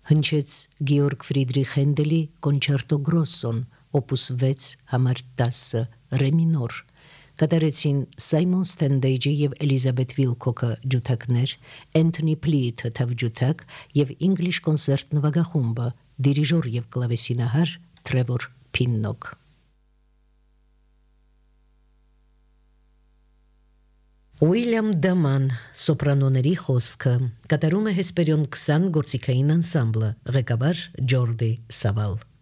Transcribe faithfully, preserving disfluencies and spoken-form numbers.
Հնչեց Գեորգ Ֆրիդրիխ Հենդելի Կոնչերտո Գրոսոն, օպուս վեց համար տասը, ռե մինոր։ Կատարեցին Սայմոն Ստենդեյջի և Էլիզաբեթ Վիլքոքը ջութակներ, Էնթոնի Պլիիթը թավջութակ և English Concert նվագախումբը, դիրիժոր և կլավեսինահար Թրևոր Փիննոկ։ Ուիլյամ Դաման սոպրանոների խոսքը կատարում է Հեսպերիոն քսան գործիքային անսամբլը, ղեկավար Ջորդի Սավալ։